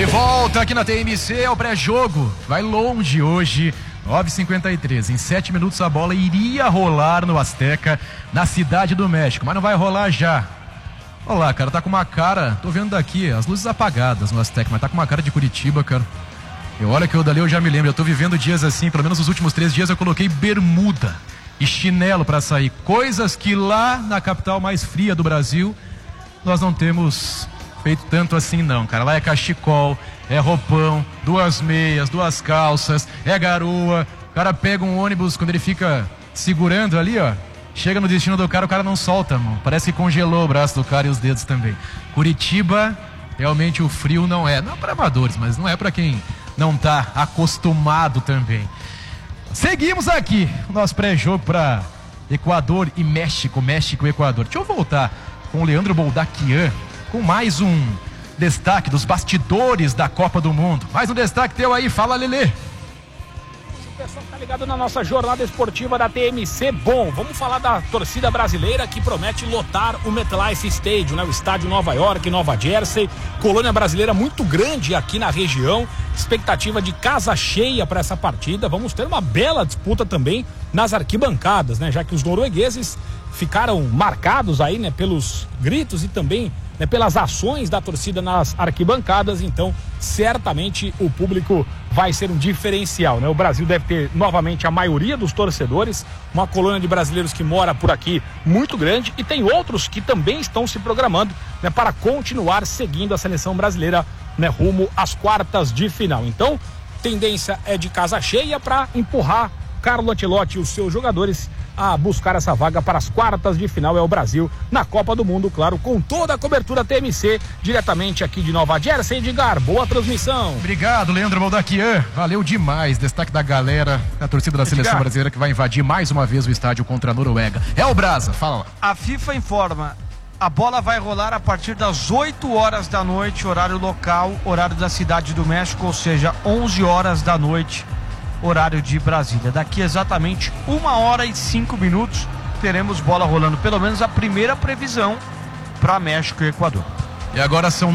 De volta aqui na TMC, é o pré-jogo. Vai longe hoje, 9h53. Em 7 minutos a bola iria rolar no Azteca, na Cidade do México, mas não vai rolar já. Olha lá, cara, tá com uma cara, tô vendo daqui, as luzes apagadas no Azteca, mas tá com uma cara de Curitiba, cara. E olha que eu dali eu já me lembro, eu tô vivendo dias assim, pelo menos os últimos 3 dias eu coloquei bermuda e chinelo pra sair. Coisas que lá na capital mais fria do Brasil, nós não temos feito tanto assim não, cara. Lá é cachecol, é roupão, 2 meias, 2 calças, é garoa. O cara pega um ônibus, quando ele fica segurando ali, ó, chega no destino do cara, o cara não solta, mano. Parece que congelou o braço do cara e os dedos também. Curitiba, realmente o frio não é para amadores, mas não é para quem não tá acostumado também. Seguimos aqui o nosso pré-jogo para Equador e México, México e Equador. Deixa eu voltar com o Leandro Boldaquian, com mais um destaque dos bastidores da Copa do Mundo. Mais um destaque teu aí, fala, Lelê. O pessoal tá ligado na nossa jornada esportiva da TMC. Bom, vamos falar da torcida brasileira que promete lotar o MetLife Stadium, né? O estádio Nova York, Nova Jersey. Colônia brasileira muito grande aqui na região. Expectativa de casa cheia para essa partida. Vamos ter uma bela disputa também nas arquibancadas, né? Já que os noruegueses ficaram marcados aí, né, pelos gritos e também, né, pelas ações da torcida nas arquibancadas. Então certamente o público vai ser um diferencial, né? O Brasil deve ter novamente a maioria dos torcedores, uma colônia de brasileiros que mora por aqui muito grande, e tem outros que também estão se programando, né, para continuar seguindo a seleção brasileira, né, rumo às quartas de final. Então tendência é de casa cheia para empurrar Carlo Ancelotti e os seus jogadores a buscar essa vaga para as quartas de final. É o Brasil na Copa do Mundo, claro, com toda a cobertura TMC, diretamente aqui de Nova Jersey. Edgar, boa transmissão. Obrigado, Leandro Boldaquian, valeu demais. Destaque da galera, da torcida da seleção brasileira que vai invadir mais uma vez o estádio contra a Noruega. É o Brasa, fala lá. A FIFA informa, a bola vai rolar a partir das 8 horas da noite, horário local, horário da Cidade do México, ou seja, 11 horas da noite, horário de Brasília. Daqui exatamente 1h05 teremos bola rolando, pelo menos a primeira previsão para México e Equador. E agora são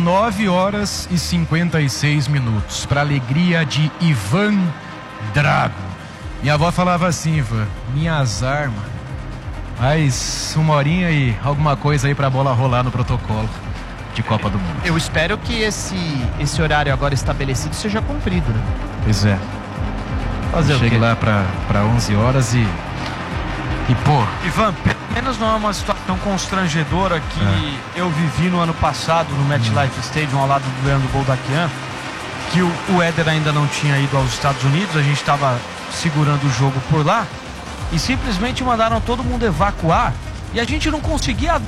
9h56, para alegria de Ivan Drago. Minha avó falava assim, Ivan, minhas armas, mais 1 horinha e alguma coisa aí pra bola rolar no protocolo de Copa do Mundo. Eu espero que esse horário agora estabelecido seja cumprido, né? Pois é. Chegue lá pra 11 horas e pô. Ivan, pelo menos não é uma situação constrangedora que eu vivi no ano passado no MetLife Stadium ao lado do Leandro Boldaquian, que o Éder ainda não tinha ido aos Estados Unidos, a gente estava segurando o jogo por lá e simplesmente mandaram todo mundo evacuar e a gente não conseguia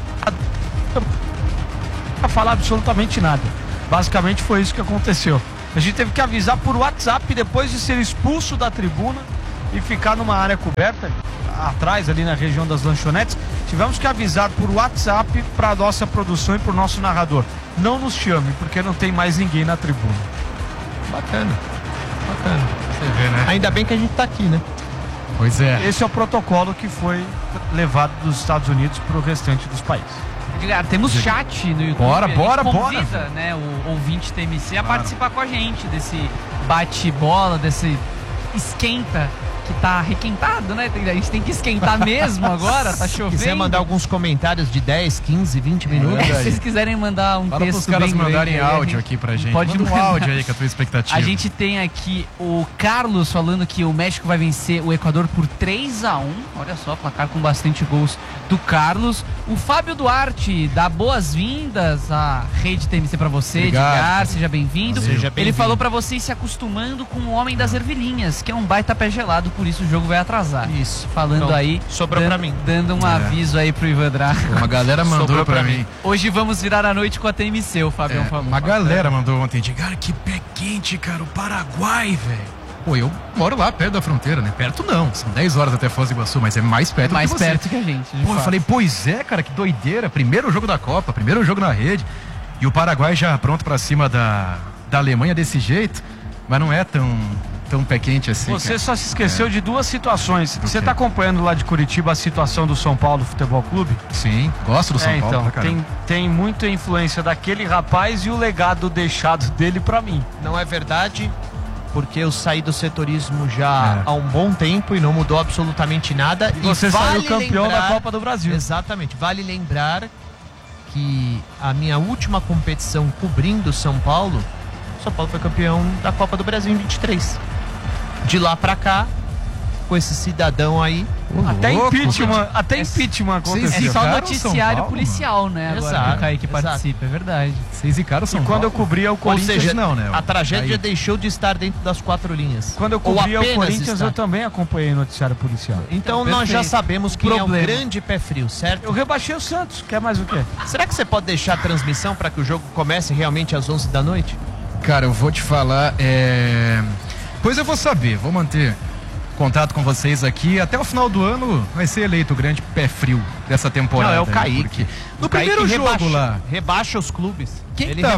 falar absolutamente nada. Basicamente foi isso que aconteceu. A gente teve que avisar por WhatsApp depois de ser expulso da tribuna e ficar numa área coberta, atrás ali na região das lanchonetes. Tivemos que avisar por WhatsApp para a nossa produção e para o nosso narrador: não nos chame, porque não tem mais ninguém na tribuna. Bacana. Você vê, né? Ainda bem que a gente tá aqui, né? Pois é. Esse é o protocolo que foi levado dos Estados Unidos para o restante dos países. Edgar, temos chat no YouTube. Bora. Convida, né, o ouvinte TMC a participar com a gente desse bate-bola, desse esquenta que tá requentado, né? A gente tem que esquentar mesmo agora, tá chovendo. Se quiser mandar alguns comentários de 10, 15, 20 minutos. Se vocês quiserem mandar um Fala texto pros caras bem mandarem grande, áudio aqui pra gente. Pode Manda um mandar. áudio aí com a tua expectativa. A gente tem aqui o Carlos falando que o México vai vencer o Equador por 3-1. Olha só, placar com bastante gols do Carlos. O Fábio Duarte dá boas-vindas à Rede TMC pra você. Obrigado. Edgar, seja bem-vindo. Seja bem-vindo. Ele falou pra você ir se acostumando com o Homem das Ervilhinhas, que é um baita pé gelado, por isso o jogo vai atrasar. Isso. Falando Então, aí, sobrou pra mim. dando um aviso aí pro Ivan Drago. Uma galera mandou Sobrou pra pra mim. Hoje vamos virar a noite com a TMC, o Fabião falou. Uma galera mandou ontem. Cara, que pé quente, cara. O Paraguai, velho. Pô, eu moro lá perto da fronteira, né? Perto não, são 10 horas até Foz do Iguaçu, mas é mais perto Mais que você. perto que a gente. Pô, eu falei, pois é, cara, que doideira. Primeiro jogo da Copa, primeiro jogo na rede. E o Paraguai já pronto pra cima da Alemanha desse jeito. Mas não é tão tão pé quente assim. Você cara. só se esqueceu de duas situações. Você tá acompanhando lá de Curitiba a situação do São Paulo Futebol Clube? Sim, gosto do São Paulo. Então, pra caramba. tem muita influência daquele rapaz e o legado deixado dele pra mim. Não é verdade, porque eu saí do setorismo já há um bom tempo e não mudou absolutamente nada. E você saiu campeão da Copa do Brasil. Exatamente. Vale lembrar que a minha última competição cobrindo São Paulo foi campeão da Copa do Brasil em 23. De lá pra cá, com esse cidadão aí, Até louco, impeachment É aconteceu. só Zicaram noticiário São Paulo, policial, né? Agora Exato, que o Kaique exato. participa, é verdade. Vocês zicaram São E quando eu Paulo? cobria o ou Corinthians, seja, não, né? a tragédia Aí. deixou de estar dentro das 4 linhas. quando eu Ou cobria o apenas Corinthians, está. eu também acompanhei noticiário policial. Então nós já perfeito. sabemos quem é o Problema. grande pé frio, certo? Eu rebaixei o Santos, quer mais o quê? Será que você pode deixar a transmissão para que o jogo comece realmente às 11 da noite? Cara, eu vou te falar, Pois eu vou saber, vou manter contato com vocês aqui. Até o final do ano vai ser eleito o grande pé frio dessa temporada. Não, é o aí, Kaique. porque O no primeiro Kaique jogo rebaixa, lá, rebaixa os clubes. quem Ele tava